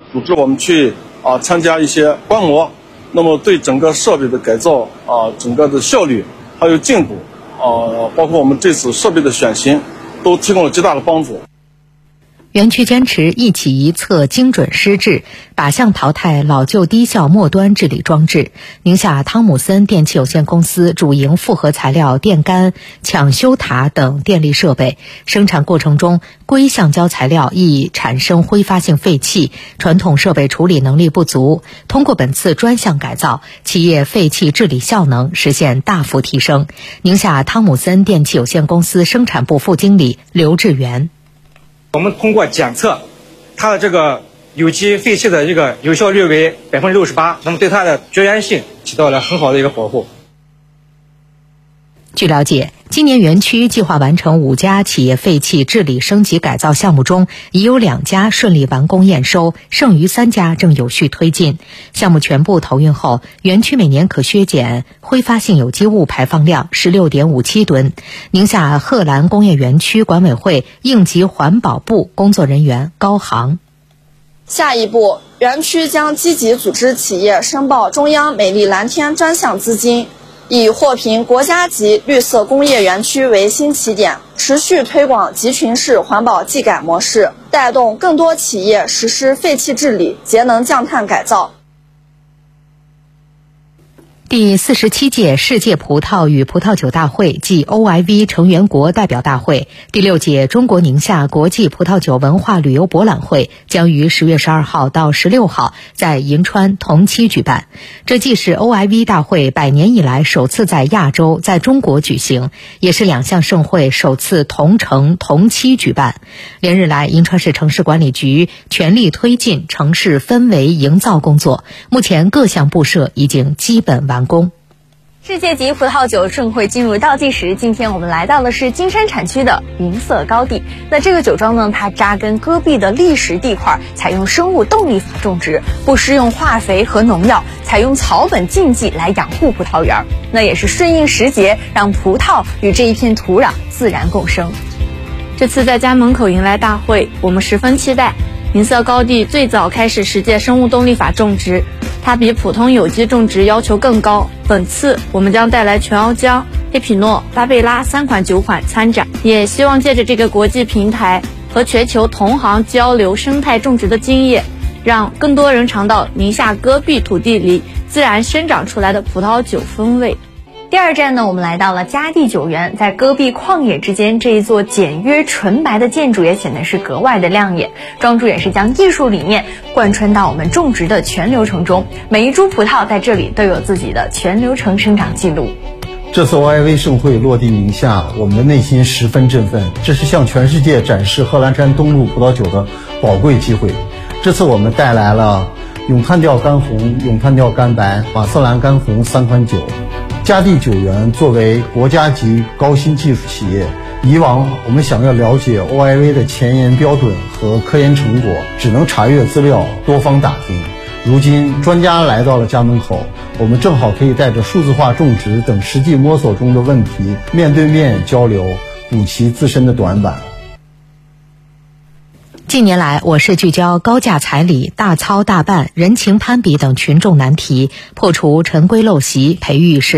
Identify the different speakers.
Speaker 1: 组织我们去参加一些观摩，那么对整个设备的改造整个的效率还有进度包括我们这次设备的选型都提供了极大的帮助。
Speaker 2: 园区坚持一起一策精准施治，靶向淘汰老旧低效末端治理装置。宁夏汤姆森电气有限公司主营复合材料电杆、抢修塔等电力设备，生产过程中硅橡胶材料易产生挥发性废气，传统设备处理能力不足。通过本次专项改造，企业废气治理效能实现大幅提升。宁夏汤姆森电气有限公司生产部副经理刘志元。
Speaker 3: 我们通过检测，它的这个有机废气的这个有效率为68%，那么对它的绝缘性起到了很好的一个保护。
Speaker 2: 据了解，今年园区计划完成5家企业废气治理升级改造项目中，已有2家顺利完工验收，剩余3家正有序推进。项目全部投运后，园区每年可削减挥发性有机物排放量 16.57 吨。宁夏贺兰工业园区管委会应急环保部工作人员高航。
Speaker 4: 下一步，园区将积极组织企业申报中央美丽蓝天专项资金，以获评国家级绿色工业园区为新起点，持续推广集群式环保技改模式，带动更多企业实施废气治理、节能降碳改造。
Speaker 2: 第47届世界葡萄与葡萄酒大会暨 OIV 成员国代表大会、第6届中国宁夏国际葡萄酒文化旅游博览会将于10月12号到16号在银川同期举办。这既是 OIV 大会100年以来首次在亚洲在中国举行，也是2项盛会首次同城同期举办。连日来，银川市城市管理局全力推进城市氛围营造工作，目前各项布设已经基本完工。
Speaker 5: 世界级葡萄酒盛会进入倒计时，今天我们来到的是金山产区的云色高地。那这个酒庄呢，它扎根戈壁的砾石地块，采用生物动力法种植，不施用化肥和农药，采用草本禁忌来养护葡萄园。那也是顺应时节，让葡萄与这一片土壤自然共生。
Speaker 6: 这次在家门口迎来大会，我们十分期待。云色高地最早开始实践生物动力法种植，它比普通有机种植要求更高。本次我们将带来全傲江、黑皮诺、巴贝拉3款酒款参展，也希望借着这个国际平台和全球同行交流生态种植的经验，让更多人尝到宁夏戈壁土地里自然生长出来的葡萄酒风味。
Speaker 5: 第2站呢，我们来到了嘉地酒园，在戈壁旷野之间，这一座简约纯白的建筑也显得是格外的亮眼。庄主也是将艺术理念贯穿到我们种植的全流程中，每一株葡萄在这里都有自己的全流程生长记录。
Speaker 7: 这次 OIV 盛会落地宁夏，我们的内心十分振奋，这是向全世界展示贺兰山东路葡萄酒的宝贵机会。这次我们带来了咏叹调干红、咏叹调干白、马瑟兰干红3款酒。嘉地酒园作为国家级高新技术企业，以往我们想要了解 OIV 的前沿标准和科研成果，只能查阅资料，多方打听。如今专家来到了家门口，我们正好可以带着数字化种植等实际摸索中的问题，面对面交流，补齐自身的短板。
Speaker 2: 近年来，我市聚焦高价彩礼、大操大办、人情攀比等群众难题，破除陈规陋习，培育